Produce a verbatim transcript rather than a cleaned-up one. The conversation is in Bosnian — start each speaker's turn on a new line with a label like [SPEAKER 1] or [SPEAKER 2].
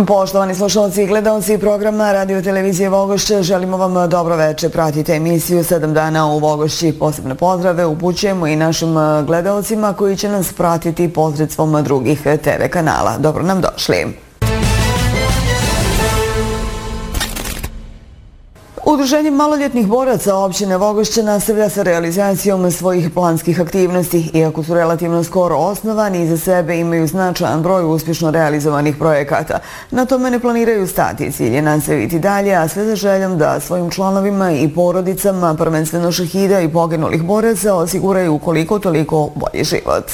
[SPEAKER 1] Poštovani slušalci i gledalci programa Radio Televizije Vogošće, želimo vam dobro večer. Pratite emisiju sedam dana u Vogošći. Posebne pozdrave upućujemo i našim gledalcima koji će nas pratiti posredstvom drugih te ve kanala. Dobro nam došli. Udruženje maloljetnih boraca općine Vogošće nastavlja sa realizacijom svojih planskih aktivnosti. Iako su relativno skoro osnovani, iza sebe imaju značajan broj uspješno realizovanih projekata. Na tome ne planiraju stati, cilj je nastaviti dalje, a sve za željom da svojim članovima i porodicama, prvenstveno šehida i poginulih boraca, osiguraju koliko toliko bolji život.